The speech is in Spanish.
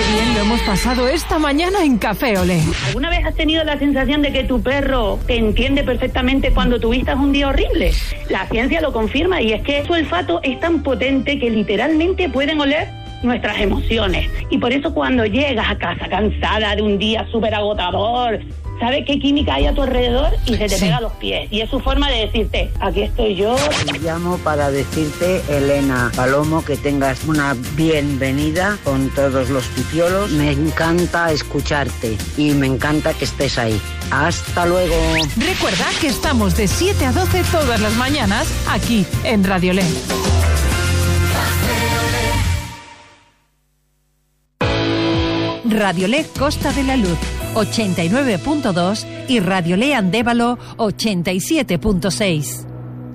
Qué bien lo hemos pasado esta mañana en Café Olé. ¿Alguna vez has tenido la sensación de que tu perro te entiende perfectamente cuando tuviste un día horrible? La ciencia lo confirma, y es que su olfato es tan potente que literalmente pueden oler nuestras emociones. Y por eso cuando llegas a casa cansada de un día súper agotador, ¿sabes qué química hay a tu alrededor? Y se te pega a los pies. Y es su forma de decirte, aquí estoy yo. Te llamo para decirte, Elena Palomo, que tengas una bienvenida con todos los pipiolos. Me encanta escucharte y me encanta que estés ahí. Hasta luego. Recuerda que estamos de 7 a 12 todas las mañanas aquí en Radio Olé. Radio Olé Costa de la Luz 89.2 y Radio Olé Andévalo 87.6.